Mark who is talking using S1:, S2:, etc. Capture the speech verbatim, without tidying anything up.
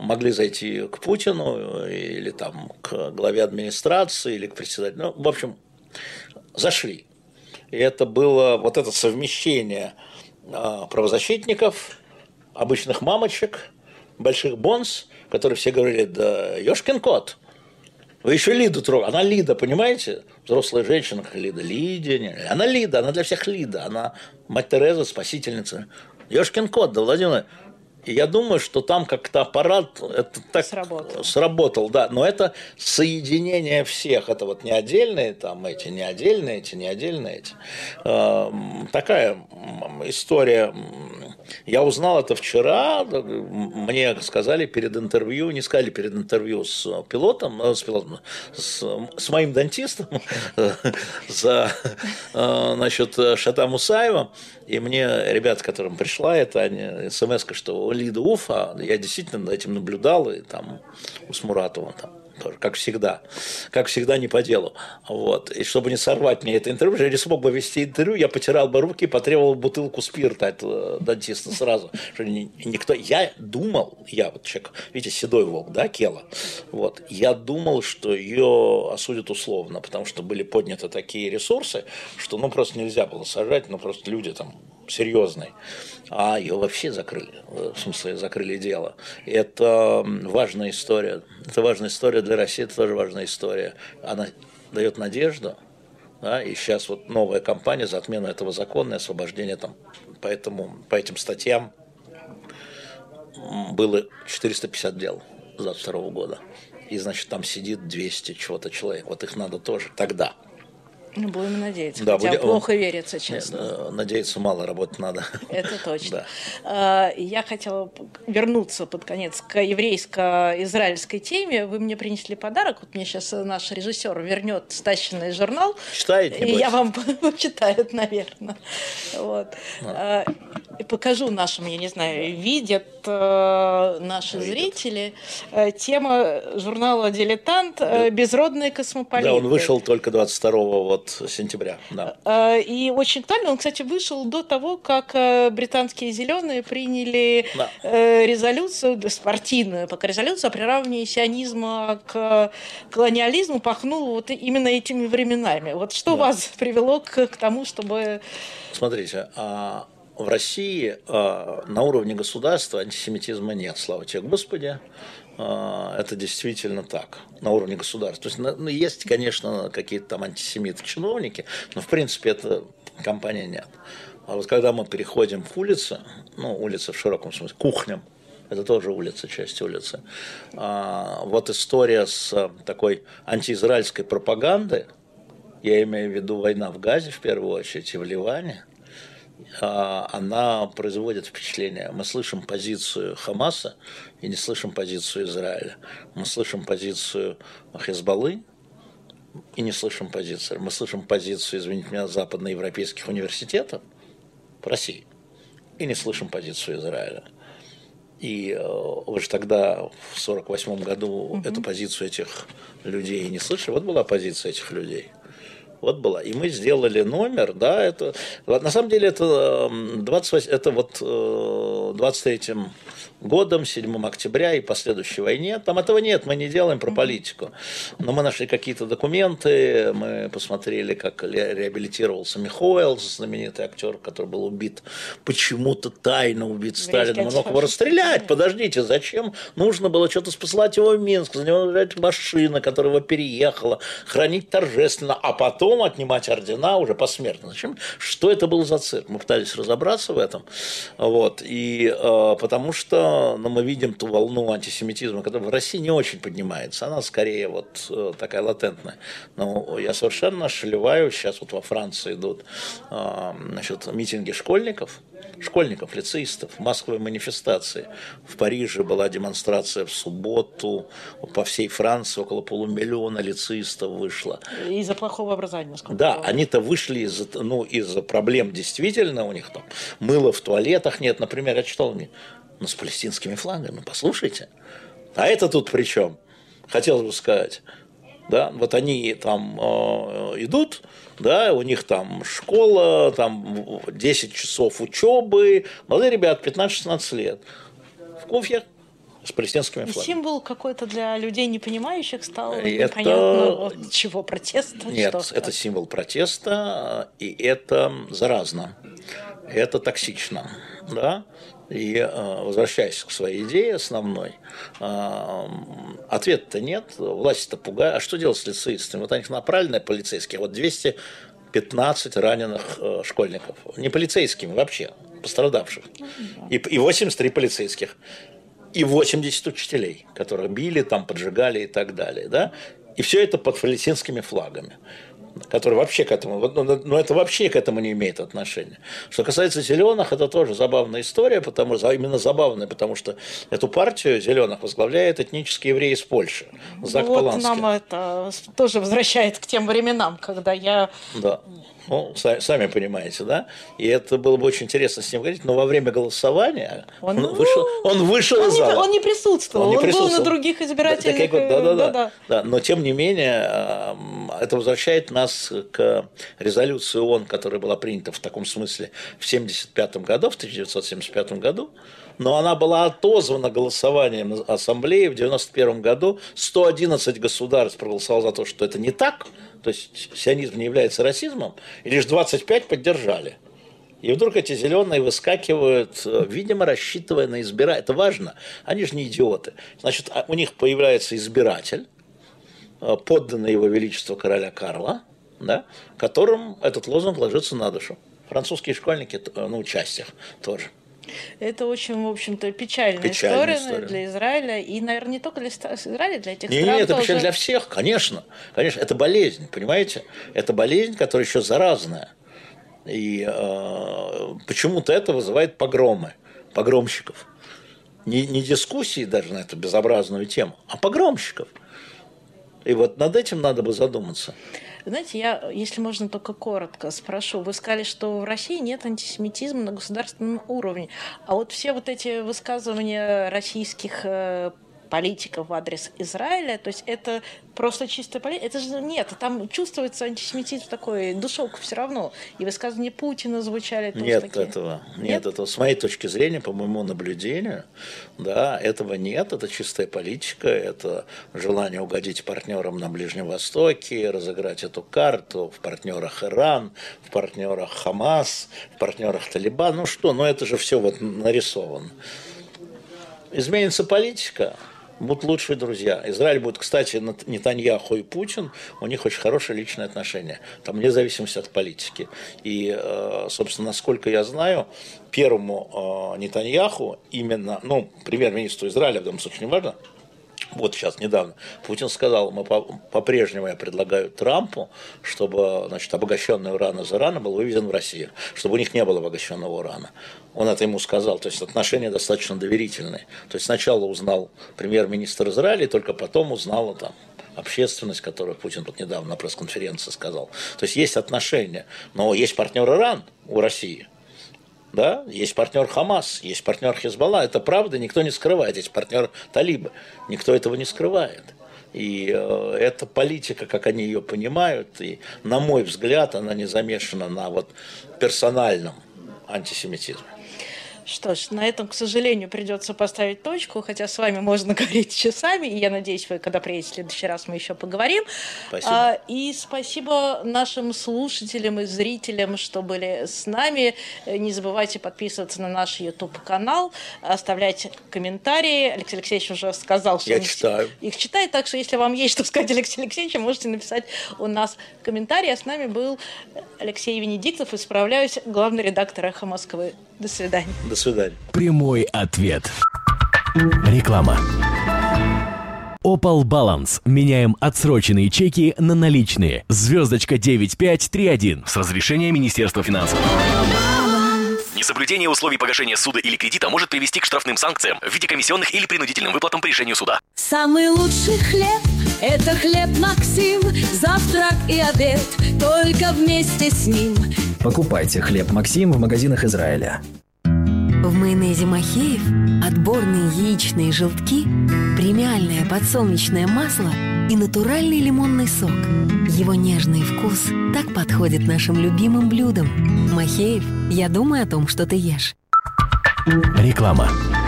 S1: могли зайти к Путину или там, к главе администрации, или к председателю. Ну, в общем, зашли. И это было вот это совмещение правозащитников, обычных мамочек, больших бонс, которые все говорили: да ёшкин кот, вы еще Лиду трогаете. Она Лида, понимаете? Взрослая женщина, как Лида. Лида, она Лида, она для всех Лида. Она мать Тереза, спасительница. Ёшкин кот, да, Владимир. И я думаю, что там как-то аппарат это так
S2: сработал.
S1: сработал, да. Но это соединение всех. Это вот не отдельные там эти, не отдельные эти, не отдельные эти. Э, такая история. Я узнал это вчера. Мне сказали перед интервью, не сказали перед интервью с пилотом, с, пилотом, с, с моим дантистом, за, значит, Шата Мусаева. И мне ребята, которым пришла эта смс-ка, что Лида Уфа, я действительно над этим наблюдал, и там с Муратовым там тоже, как всегда, как всегда не по делу. Вот. И чтобы не сорвать мне это интервью, я не смог бы вести интервью, я потирал бы руки, потребовал бутылку спирта от дантиста сразу. Что никто... Я думал, я вот человек, видите, седой волк, да, Кела, вот, я думал, что ее осудят условно, потому что были подняты такие ресурсы, что ну просто нельзя было сажать, ну просто люди там серьезные. А ее вообще закрыли, в смысле закрыли дело. И это важная история. Это важная история для России, это тоже важная история. Она дает надежду, да, и сейчас вот новая кампания за отмену этого закона и освобождение там, поэтому, по этим статьям было четыреста пятьдесят дел с двадцать второго года. И, значит, там сидит двести чего-то человек. Вот их надо тоже тогда.
S2: Ну, будем надеяться,
S1: да,
S2: хотя
S1: будем...
S2: плохо верится, честно.
S1: Надеяться мало, работать надо.
S2: Это точно. Да. Я хотела вернуться под конец к еврейско-израильской теме. Вы мне принесли подарок. Вот мне сейчас наш режиссер вернет стащенный журнал.
S1: Читает, небось?
S2: И я вам почитаю, наверное. Вот. А. И покажу нашим, я не знаю, видят наши видят. Зрители. Тема журнала «Дилетант» «Безродные космополиты».
S1: Да, он вышел только двадцать второго вот сентября. Да.
S2: И очень актуально. Он, кстати, вышел до того, как британские «Зеленые» приняли да. резолюцию, спортивную пока резолюцию о приравнении сионизма к колониализму, пахнул вот именно этими временами. Вот что да. вас привело к, к тому, чтобы...
S1: Смотрите, а... в России э, на уровне государства антисемитизма нет, слава тебе Господи. Э, это действительно так, на уровне государства. То есть, ну, есть, конечно, какие-то там антисемиты-чиновники, но в принципе это компания нет. А вот когда мы переходим в улицы, ну, улицы в широком смысле, кухням, это тоже улица, часть улицы, э, вот история с такой антиизраильской пропагандой, я имею в виду война в Газе в первую очередь и в Ливане, она производит впечатление. Мы слышим позицию Хамаса и не слышим позицию Израиля. Мы слышим позицию Хезболлы и не слышим позицию. Мы слышим позицию, извините меня, западноевропейских университетов в России и не слышим позицию Израиля. И вы же тогда, в сорок восьмом году, угу. эту позицию этих людей не слышали. Вот была позиция этих людей. Вот была. И мы сделали номер, да, это, на самом деле это, двадцать, это вот двадцать третьим годом, седьмого октября и последующей войне, там этого нет, мы не делаем про политику. Но мы нашли какие-то документы, мы посмотрели, как реабилитировался Михоэлс, знаменитый актер, который был убит, почему-то тайно убит Сталином, он мог его расстрелять, подождите, зачем нужно было что-то посылать его в Минск, за него взять машина, которая его переехала, хранить торжественно, а потом отнимать ордена уже посмертно. Зачем? Что это был за цирк? Мы пытались разобраться в этом, вот, и э, потому что но мы видим ту волну антисемитизма, которая в России не очень поднимается. Она скорее вот такая латентная. Но я совершенно ошелеваю. Сейчас вот во Франции идут значит, митинги школьников, школьников, лицеистов, массовые манифестации. В Париже была демонстрация в субботу. По всей Франции около полумиллиона лицеистов вышло.
S2: Из-за плохого образования.
S1: Да, они-то вышли из-за ну, из-за проблем действительно. У них там мыла в туалетах нет. Например, я читал мне. Ну, с палестинскими флагами, послушайте. А это тут при чем? Хотел бы сказать. Да, вот они там э, идут, да, у них там школа, там десять часов учебы, молодые ребята, пятнадцать-шестнадцать лет. В кофьях, с палестинскими флагами.
S2: Символ какой-то для людей, не понимающих, стал
S1: это...
S2: непонятно от чего, протеста?
S1: Нет,
S2: что
S1: это символ протеста, и это заразно, это токсично, да? И возвращаясь к своей идее основной, ответа-то нет, власть-то пугает. А что делать с лицеистами? Вот они направлены на полицейских, вот двести пятнадцать раненых школьников, не полицейскими вообще, пострадавших, и, и восемьдесят три полицейских, и восемьдесят учителей, которых били, там, поджигали и так далее, да? И все это под палестинскими флагами, которые вообще к этому, ну, это вообще к этому не имеет отношения. Что касается зеленых, это тоже забавная история, потому что именно забавная, потому что эту партию зеленых возглавляет этнический еврей из Польши, Зак
S2: вот
S1: Поланский.
S2: Нам это тоже возвращает к тем временам, когда я...
S1: Да. Ну, сами понимаете, да? И это было бы очень интересно с ним говорить, но во время голосования он, он вышел, он вышел
S2: он
S1: из зала.
S2: Не, он не присутствовал, он, не он присутствовал. был на других избирательных...
S1: Да, да, да, да, да. Да. Но, тем не менее, это возвращает нас к резолюции ООН, которая была принята в таком смысле в семьдесят пятом году, в тысяча девятьсот семьдесят пятом году, но она была отозвана голосованием Ассамблеи в девяносто первом году. сто одиннадцать государств проголосовало за то, что это не так, то есть сионизм не является расизмом, и лишь двадцать пять поддержали. И вдруг эти зеленые выскакивают, видимо, рассчитывая на избирателя. Это важно, они же не идиоты. Значит, у них появляется избиратель, подданный его величеству короля Карла, да, которым этот лозунг ложится на душу. Французские школьники на участиях тоже.
S2: Это очень, в общем-то, печальная, печальная история, история для Израиля. И, наверное, не только для Израиля, для этих
S1: не,
S2: стран.
S1: Нет, это
S2: тоже...
S1: печаль для всех, конечно. Конечно, это болезнь, понимаете? Это болезнь, которая еще заразная. И э, почему-то это вызывает погромы, погромщиков. Не, не дискуссии даже на эту безобразную тему, а погромщиков. И вот над этим надо бы задуматься.
S2: Знаете, я, если можно, только коротко спрошу. Вы сказали, что в России нет антисемитизма на государственном уровне. А вот все вот эти высказывания российских политиков в адрес Израиля, то есть это просто чистая политика. Это же нет, там чувствуется антисемитизм такой, душок все равно. И высказывания Путина звучали тоже
S1: нет
S2: такие.
S1: Этого, нет, нет этого. С моей точки зрения, по моему наблюдению, да, этого нет. Это чистая политика, это желание угодить партнерам на Ближнем Востоке, разыграть эту карту в партнерах Иран, в партнерах Хамас, в партнерах Талибан. Ну что, ну это же все вот нарисовано. Изменится политика, будут лучшие друзья. Израиль будет, кстати, Нетаньяху и Путин, у них очень хорошие личные отношения, там вне зависимости от политики. И, собственно, насколько я знаю, первому Нетаньяху именно, ну, премьер-министру Израиля, в данном случае не важно, вот сейчас, недавно, Путин сказал, мы по-прежнему, я предлагаю Трампу, чтобы, значит, обогащенный уран из Ирана был вывезен в Россию, чтобы у них не было обогащенного урана. Он это ему сказал, то есть отношения достаточно доверительные. То есть сначала узнал премьер-министр Израиля, и только потом узнала там общественность, которую Путин вот недавно на пресс-конференции сказал. То есть есть отношения, но есть партнер Иран у России. Да? Есть партнер Хамас, есть партнер Хизбалла. Это правда, никто не скрывает. Есть партнер Талибы. Никто этого не скрывает. И э, эта политика, как они ее понимают, и, на мой взгляд, она не замешана на вот персональном антисемитизме.
S2: Что ж, на этом, к сожалению, придется поставить точку, хотя с вами можно говорить часами, и я надеюсь, вы, когда приедете в следующий раз, мы еще поговорим.
S1: Спасибо.
S2: А, и спасибо нашим слушателям и зрителям, что были с нами. Не забывайте подписываться на наш YouTube-канал, оставлять комментарии. Алексей Алексеевич уже сказал, что
S1: я
S2: он
S1: читаю.
S2: их читает, так что если вам есть что сказать Алексею Алексеевичу, можете написать у нас комментарий. А с нами был Алексей Венедиктов, исправляюсь, главный редактор «Эхо Москвы». До свидания.
S1: До свидания.
S3: Прямой ответ. Реклама. Opal Balance. Меняем отсроченные чеки на наличные. Звездочка девять пять три один. С разрешения Министерства финансов. Несоблюдение условий погашения суда или кредита может привести к штрафным санкциям в виде комиссионных или принудительным выплатам по решению суда.
S4: Самый лучший хлеб – это хлеб Максим. Завтрак и обед только вместе с ним.
S5: Покупайте хлеб Максим в магазинах Израиля.
S6: В майонезе Махеев отборные яичные желтки, премиальное подсолнечное масло и натуральный лимонный сок. Его нежный вкус так подходит нашим любимым блюдам. Махеев, я думаю о том, что ты ешь.
S3: Реклама.